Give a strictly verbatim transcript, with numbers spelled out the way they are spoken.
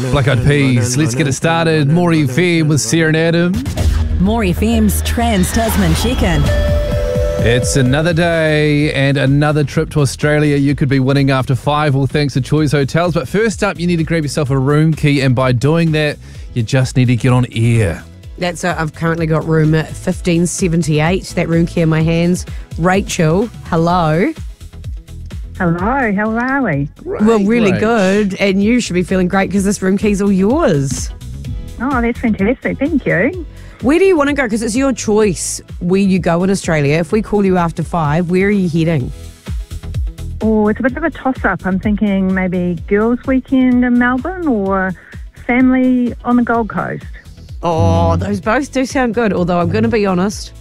Black Eyed Peas. Let's get it started. More F M with Sarah and Adam. More F M's Trans-Tasman Check-In. It's another day and another trip to Australia. You could be winning after five, all thanks to Choice Hotels. But first up, you need to grab yourself a room key, and by doing that, you just need to get on air. That's uh, I've currently got room fifteen seventy-eight. That room key in my hands. Rachel, hello. Hello, how are we? Great, well, really great. good, and you should be feeling great because this room key's all yours. Oh, that's fantastic. Thank you. Where do you want to go? Because it's your choice where you go in Australia. If we call you after five, where are you heading? Oh, it's a bit of a toss-up. I'm thinking maybe girls' weekend in Melbourne or family on the Gold Coast. Oh, those both do sound good, although I'm going to be honest,